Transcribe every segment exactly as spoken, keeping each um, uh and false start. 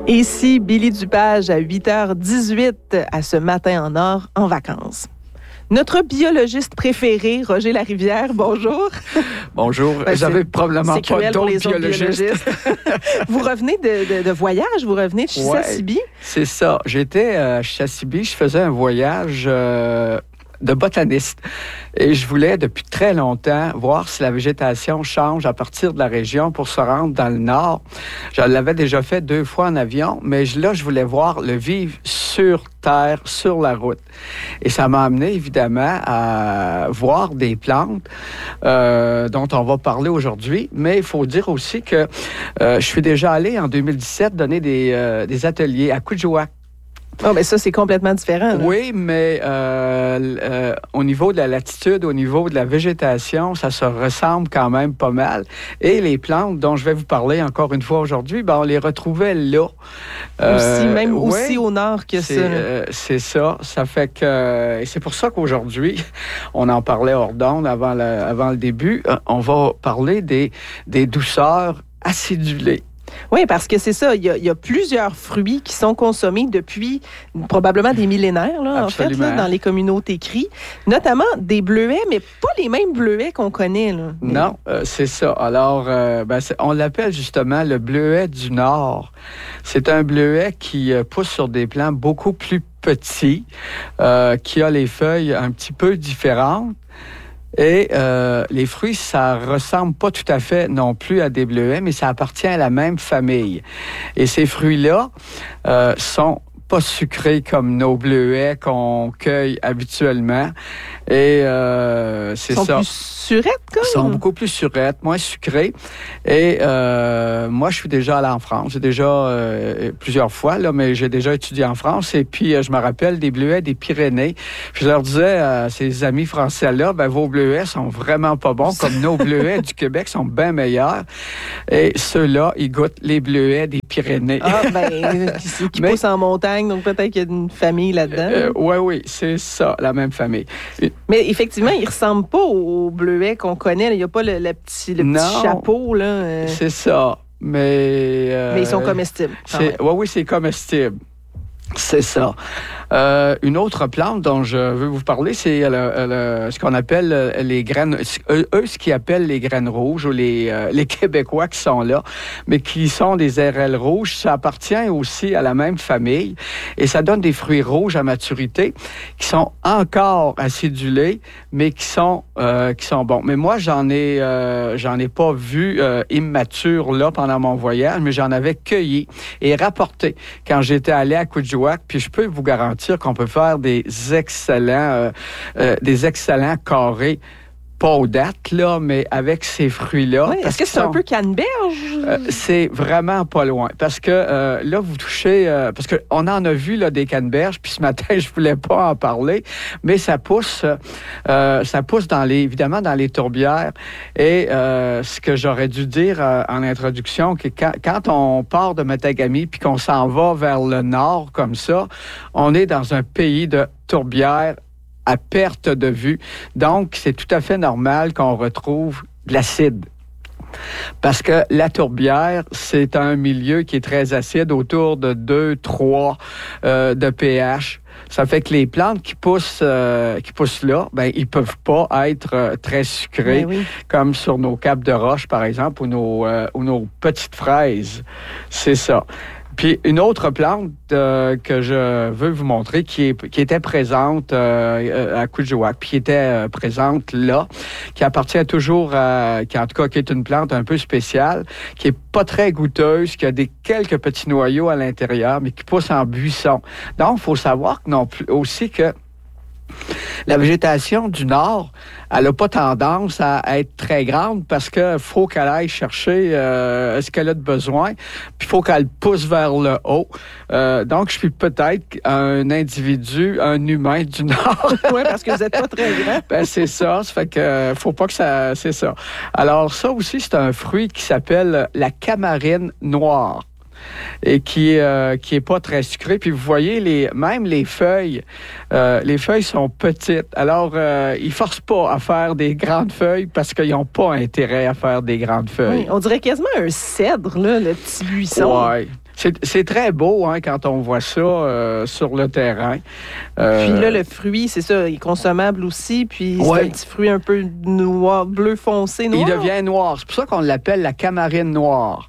Ici Billy Dupage à huit heures dix-huit à ce matin en or en vacances. Notre biologiste préféré, Roger Larivière, bonjour. Bonjour. Ben, J'avais probablement pas d'autres biologistes. Vous revenez de, de, de voyage, vous revenez de Chisasibi? Ouais, c'est ça. J'étais à Chisasibi, je faisais un voyage euh, de botaniste. Et je voulais, depuis très longtemps, voir si la végétation change à partir de la région pour se rendre dans le nord. Je l'avais déjà fait deux fois en avion, mais là, je voulais voir le vivre sur terre, sur la route. Et ça m'a amené, évidemment, à voir des plantes euh, dont on va parler aujourd'hui. Mais il faut dire aussi que euh, je suis déjà allé, en deux mille dix-sept, donner des, euh, des ateliers à Coudjouac. Oh, mais ça, c'est complètement différent. Là. Oui, mais euh, euh, au niveau de la latitude, au niveau de la végétation, ça se ressemble quand même pas mal. Et les plantes dont je vais vous parler encore une fois aujourd'hui, ben, on les retrouvait là. Euh, aussi, même ouais, aussi au nord que c'est, ça. Euh, c'est ça. Ça fait que... Et c'est pour ça qu'aujourd'hui, on en parlait hors d'onde avant le, avant le début, on va parler des, des douceurs acidulées. Oui, parce que c'est ça. Il y, a, il y a plusieurs fruits qui sont consommés depuis probablement des millénaires, là, en fait, là, dans les communautés cries, notamment des bleuets, mais pas les mêmes bleuets qu'on connaît. Là. Non, euh, c'est ça. Alors, euh, ben, c'est, on l'appelle justement le bleuet du Nord. C'est un bleuet qui euh, pousse sur des plants beaucoup plus petits, euh, qui a les feuilles un petit peu différentes. Et euh, les fruits, ça ressemble pas tout à fait non plus à des bleuets, mais ça appartient à la même famille. Et ces fruits-là euh, sont pas sucrés comme nos bleuets qu'on cueille habituellement. Et euh, c'est ça. Ils sont plus surettes, comme? Ils sont beaucoup plus surettes, moins sucrés. Et euh, moi, je suis déjà allé en France. J'ai déjà, euh, plusieurs fois, là, mais j'ai déjà étudié en France. Et puis, euh, je me rappelle des bleuets des Pyrénées. Puis je leur disais à ces amis français-là, ben vos bleuets sont vraiment pas bons, comme nos bleuets du Québec sont bien meilleurs. Et ceux-là, ils goûtent les bleuets des Pyrénées. Ah, ben, qui, qui mais, poussent en montagne, donc peut-être qu'il y a une famille là-dedans. Euh, oui, oui, c'est ça, la même famille. Mais effectivement, ils ne ressemblent pas aux bleuets qu'on connaît. Il n'y a pas le, le, petit, le petit chapeau. Là, euh... C'est ça. Mais, euh, mais ils sont comestibles. Oui, oui, c'est comestible. C'est ça. Euh, une autre plante dont je veux vous parler, c'est le, le, ce qu'on appelle les graines, eux, eux, ce qu'ils appellent les graines rouges, ou les, euh, les Québécois qui sont là, mais qui sont des érelles rouges. Ça appartient aussi à la même famille et ça donne des fruits rouges à maturité qui sont encore acidulés, mais qui sont, euh, qui sont bons. Mais moi, j'en ai, euh, j'en ai pas vu euh, immature là pendant mon voyage, mais j'en avais cueilli et rapporté quand j'étais allé à Coudjouac. Puis je peux vous garantir qu'on peut faire des excellents, euh, euh, des excellents carrés, pas aux dattes, là, mais avec ces fruits-là. Oui, est-ce que c'est sont... un peu canneberge? Euh, c'est vraiment pas loin. Parce que euh, là, vous touchez... Euh, parce qu'on en a vu là, des canneberges, puis ce matin, je voulais pas en parler, mais ça pousse, euh, ça pousse dans les, évidemment dans les tourbières. Et euh, ce que j'aurais dû dire euh, en introduction, que quand, quand on part de Matagami puis qu'on s'en va vers le nord comme ça, on est dans un pays de tourbières à perte de vue. Donc, c'est tout à fait normal qu'on retrouve de l'acide. Parce que la tourbière, c'est un milieu qui est très acide, autour de deux, trois euh, de pH. Ça fait que les plantes qui poussent, euh, qui poussent là, ben, ils peuvent pas être euh, très sucrés, oui. comme sur nos capes de roche, par exemple, ou nos, euh, ou nos petites fraises. C'est ça. Puis une autre plante euh, que je veux vous montrer qui, est, qui était présente euh, à Coudjouac, puis qui était euh, présente là, qui appartient toujours à, qui en tout cas qui est une plante un peu spéciale, qui est pas très goûteuse, qui a des quelques petits noyaux à l'intérieur, mais qui pousse en buisson. Donc, il faut savoir que non plus aussi que la végétation du Nord, elle n'a pas tendance à être très grande parce qu'il faut qu'elle aille chercher euh, ce qu'elle a de besoin, puis il faut qu'elle pousse vers le haut. Euh, donc, je suis peut-être un individu, un humain du Nord. Oui, parce que vous n'êtes pas très grand. Ben, c'est ça. Ça fait que faut pas que ça... C'est ça. Alors, ça aussi, c'est un fruit qui s'appelle la camarine noire. Et qui euh, qui est pas très sucré. Puis vous voyez, les, même les feuilles, euh, les feuilles sont petites. Alors, euh, ils forcent pas à faire des grandes feuilles parce qu'ils n'ont pas intérêt à faire des grandes feuilles. Oui, on dirait quasiment un cèdre, là, le petit buisson. Oui. c'est, c'est très beau hein, quand on voit ça euh, sur le terrain. Euh, puis là, le fruit, c'est ça, il est consommable aussi. Puis c'est ouais. un petit fruit un peu noir, bleu foncé, noir. Il devient noir. C'est pour ça qu'on l'appelle la camarine noire.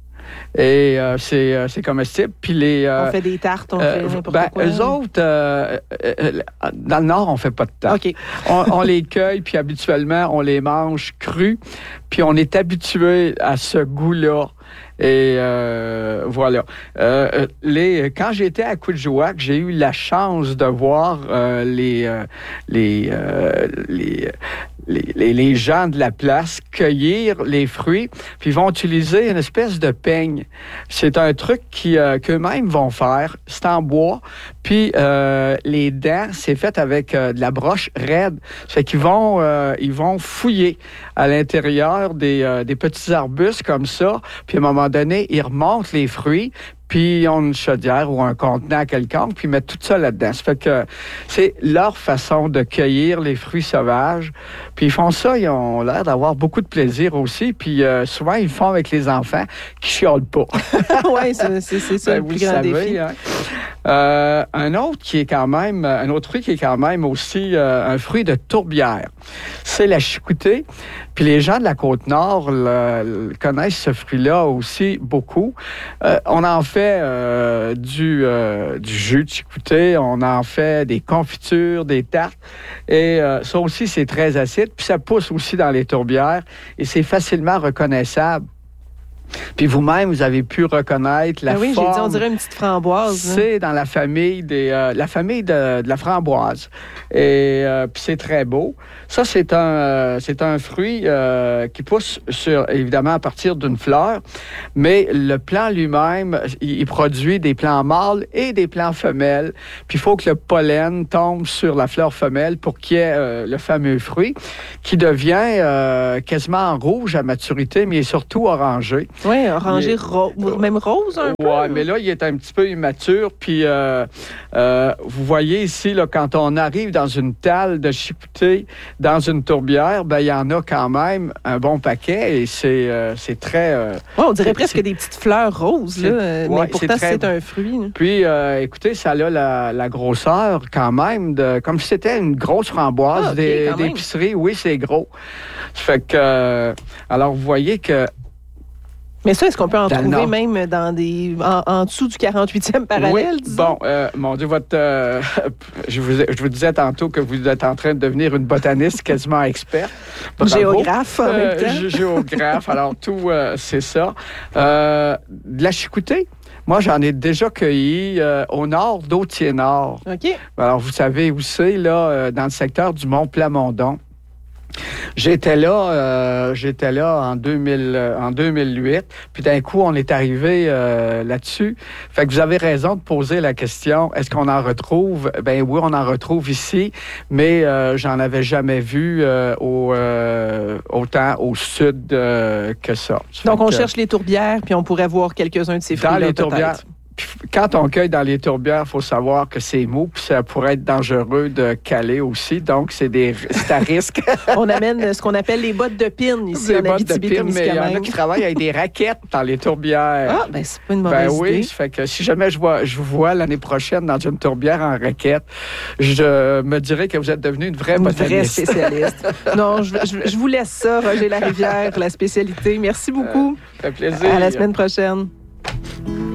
Et euh, c'est, euh, c'est comestible. Puis les, euh, on fait des tartes, on euh, fait n'importe ben, quoi. Eux autres, euh, euh, dans le Nord, on ne fait pas de tartes. Okay. on, on les cueille, puis habituellement, on les mange crus. Puis on est habitué à ce goût-là. Et euh, voilà. Euh, les, quand j'étais à Coudjouac, j'ai eu la chance de voir euh, les, euh, les, euh, les, les, les, les gens de la place cueillir les fruits, puis ils vont utiliser une espèce de peigne. C'est un truc qui, euh, qu'eux-mêmes vont faire. C'est en bois, puis euh, les dents, c'est fait avec euh, de la broche raide. C'est qu'ils vont, euh, ils vont fouiller à l'intérieur des, euh, des petits arbustes comme ça, puis à un moment donné, ils remontent les fruits, puis ils ont une chaudière ou un contenant quelconque, puis ils mettent tout ça là-dedans. Ça fait que c'est leur façon de cueillir les fruits sauvages. Puis ils font ça, ils ont l'air d'avoir beaucoup de plaisir aussi, puis euh, souvent, ils le font avec les enfants qui chiolent pas. Oui, c'est, c'est, c'est ça ben, le plus grand savez, défi. Hein? Euh, un autre qui est quand même, un autre fruit qui est quand même aussi euh, un fruit de tourbière, c'est la chicoutée. Puis les gens de la Côte-Nord le, le, connaissent ce fruit-là aussi beaucoup. Euh, on en fait euh, du, euh, du jus de chicoutée, on en fait des confitures, des tartes. Et euh, ça aussi, c'est très acide. Puis ça pousse aussi dans les tourbières et c'est facilement reconnaissable. Puis vous-même, vous avez pu reconnaître la ben oui, forme. Oui, j'ai dit, on dirait une petite framboise. C'est hein. dans la famille des, euh, la famille de, de la framboise. Et euh, puis c'est très beau. Ça, c'est un, euh, c'est un fruit euh, qui pousse sur, évidemment à partir d'une fleur, mais le plant lui-même, il, il produit des plants mâles et des plants femelles. Puis il faut que le pollen tombe sur la fleur femelle pour qu'il y ait euh, le fameux fruit qui devient euh, quasiment rouge à maturité, mais surtout orangé. Oui, orangé, est... ro- même rose un peu. Oui, mais là, il est un petit peu immature. Puis, euh, euh, vous voyez ici, là, quand on arrive dans une talle de chicoutée, dans une tourbière, ben il y en a quand même un bon paquet et c'est, euh, c'est très... Euh, ouais, on dirait presque des petites fleurs roses, là, mais ouais, pourtant, c'est, très... c'est un fruit. Là. Puis, euh, écoutez, ça a la, la grosseur quand même, de, comme si c'était une grosse framboise ah, okay, des, d'épicerie. Oui, c'est gros. Ça fait que... Euh, alors, vous voyez que... Mais ça, est-ce qu'on peut en dans trouver même dans des en, en dessous du quarante-huitième parallèle, oui, disons? Bon, euh, mon Dieu, votre, euh, je, vous, je vous disais tantôt que vous êtes en train de devenir une botaniste quasiment experte. Bravo. Géographe, en euh, même temps. Géographe, alors tout, euh, c'est ça. Euh, de la chicoutée. Moi, j'en ai déjà cueilli euh, au nord d'Autier-Nord. OK. Alors, vous savez où c'est, là, euh, dans le secteur du Mont-Plamondon. J'étais là, euh, j'étais là en, deux mille, en deux mille huit, puis d'un coup, on est arrivé euh, là-dessus. Fait que vous avez raison de poser la question, est-ce qu'on en retrouve? Ben oui, on en retrouve ici, mais euh, j'en avais jamais vu euh, au, euh, autant au sud euh, que ça. Donc, on que, cherche les tourbières, puis on pourrait voir quelques-uns de ces fruits-là, dans les tourbières. Peut-être. Quand on cueille dans les tourbières, il faut savoir que c'est mou, puis ça pourrait être dangereux de caler aussi. Donc, c'est, des, c'est à risque. On amène ce qu'on appelle les bottes de pin ici des en Abitibi-Témiscamingue. Mais il y en a qui travaillent avec des raquettes dans les tourbières. Ah, ben c'est pas une mauvaise ben, oui, idée. Ça fait que si jamais je, vois, je vous vois l'année prochaine dans une tourbière en raquette, je me dirais que vous êtes devenu une vraie une botaniste. Une vraie spécialiste. Non, je, je, je vous laisse ça, Roger Larivière, la spécialité. Merci beaucoup. Euh, ça fait plaisir. À la semaine prochaine.